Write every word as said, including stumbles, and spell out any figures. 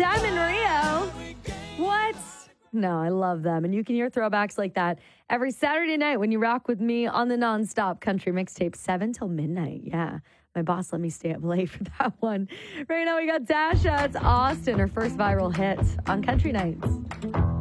I'm in Rio. What? No, I love them. And you can hear throwbacks like that every Saturday night when you rock with me on the Nonstop Country Mixtape, seven till midnight. Yeah. My boss let me stay up late for that one. Right now we got Dasha. It's Austin, her first viral hit on Country Nights.